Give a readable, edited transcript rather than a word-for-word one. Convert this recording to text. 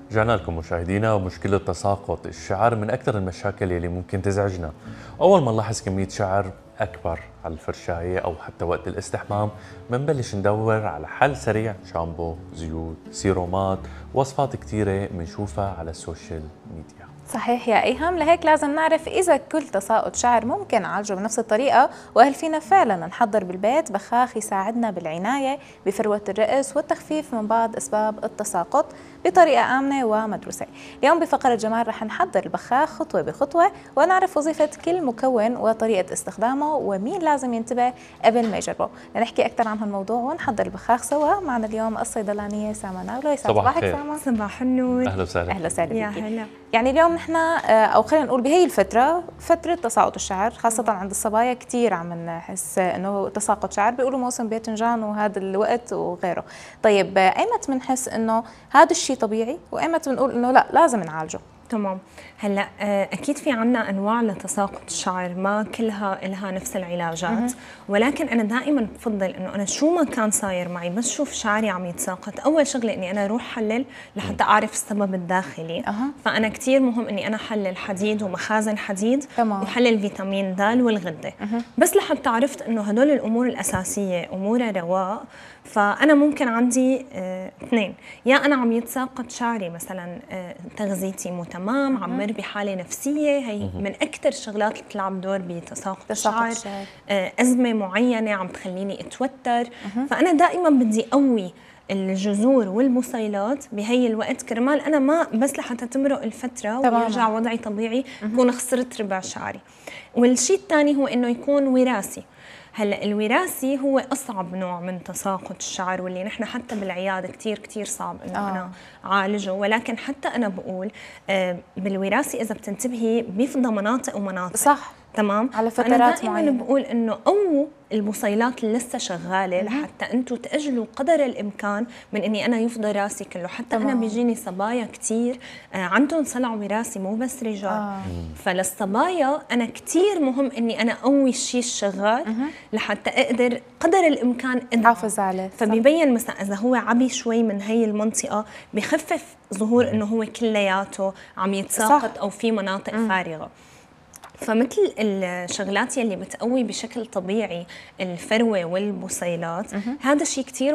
رجعنا لكم مشاهدينا. ومشكلة تساقط الشعر من أكثر المشاكل يلي ممكن تزعجنا. أول ما نلاحظ كمية شعر أكبر على الفرشاية أو حتى وقت الاستحمام بنبلش ندور على حل سريع: شامبو، زيوت، سيرومات، وصفات كثيرة بنشوفها على السوشيال ميديا. صحيح يا ايهم، لهيك لازم نعرف اذا كل تساقط شعر ممكن نعالجه بنفس الطريقه، وهل فينا فعلا نحضر بالبيت بخاخ يساعدنا بالعنايه بفروه الرأس والتخفيف من بعض اسباب التساقط بطريقه امنه ومدروسه. اليوم بفقره جمال رح نحضر البخاخ خطوه بخطوه ونعرف وظيفه كل مكون وطريقه استخدامه ومين لازم ينتبه قبل ما يجربه. لنحكي اكثر عن هالموضوع ونحضر البخاخ سوا معنا اليوم الصيدلانيه سما ناولو. صباح الخير. سما. صباح النور. أهلا وسهلا. اهلا وسهلا يا فيكي. هلا. يعني اليوم نحن او خلينا نقول بهي الفتره فتره تساقط الشعر، خاصه عند الصبايا كثير عم نحس انه تساقط شعر، بيقولوا موسم باذنجان وهذا الوقت وغيره. طيب ايمت بنحس انه هذا الشيء طبيعي وايمت بنقول انه لا لازم نعالجه؟ تمام. هلا اكيد في عنا انواع لتساقط الشعر، ما كلها لها نفس العلاجات، ولكن انا دائما بفضل انه انا شو ما كان صاير معي بس شوف شعري عم يتساقط، اول شغله اني انا اروح حلل لحتى اعرف السبب الداخلي. فانا كثير مهم اني انا حلل حديد ومخازن حديد، وحلل فيتامين د والغده. بس لحتى عرفت انه هدول الامور الاساسيه امورها رواق، فانا ممكن عندي اثنين: يا انا عم يتساقط شعري مثلا تغذيتي مو تمام، عم مر بحاله نفسيه، هي من اكثر الشغلات اللي بتلعب دور بتساقط الشعر. ازمه معينه عم تخليني اتوتر. فانا دائما بدي اقوي الجذور والبصيلات بهي الوقت كرمال انا ما بس لحتى تمرق الفتره ويرجع وضعي طبيعي كون خسرت ربع شعري. والشيء الثاني هو انه يكون وراثي. هلا الوراثي هو اصعب نوع من تساقط الشعر، واللي نحن حتى بالعياده كثير صعب انه انا اعالجه، ولكن حتى انا بقول بالوراثي اذا بتنتبهي بيفضى مناطق ومناطق. صح. تمام. على فترات معينه. انا بقول انه قووا البصيلات اللي لسه شغاله لحتى انتم تاجلوا قدر الامكان من اني انا يفضى راسي كله. حتى انا بيجيني صبايا كثير عندهم صلع وراثي مو بس رجال. فللصبايا انا كثير مهم اني انا اقوي الشيء الشغال لحتى اقدر قدر الامكان احافظ عليه. فبيبين مثلا اذا هو عبي شوي من هي المنطقه بخفف ظهور انه هو كلياته عم يتساقط او في مناطق فارغه. فمثل الشغلات يلي بتقوي بشكل طبيعي الفروه والبصيلات، هذا الشيء كثير